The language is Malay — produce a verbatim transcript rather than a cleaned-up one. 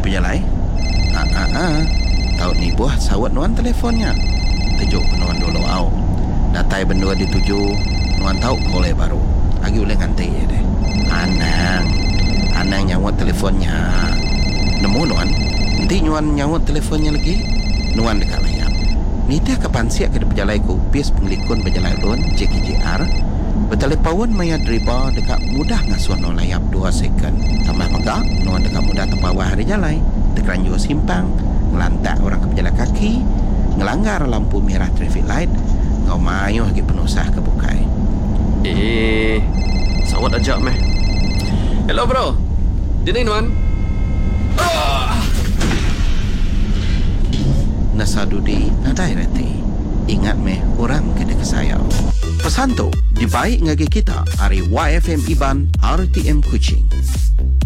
pejalai. Ah ah ah. Tahu ni buah sawat nuan telefonnya. Tujuk nuan dulu au. Datai bendua dituju nuan tahu boleh baru. Agi boleh ngantai ya deh. Anang. Anang nyawat telefonnya. Nemu nuan. Nanti nuan nyawat telefonnya lagi. Nuan dekat layar. Nita kapan siap ke pejalai ku upis penglikun pejalai ulun J K J R. Bertelepon maya driba dekat mudah ngasuan no layap dua second. Tambah megak nuan dekat mudah tempawah hari jalai. Tekeranjur simpang, ngelantak orang ke pejalan kaki, ngelanggar lampu merah traffic light, ngau mayuh lagi penusah ke bukai. Eh, sawat ajak meh. Hello bro. Dini nuan. Ah! Nasadudi nadai reti. Ingat meh orang kena kesayau. Pesan tu dibaik ngagi kita hari Y F M Iban R T M Kuching.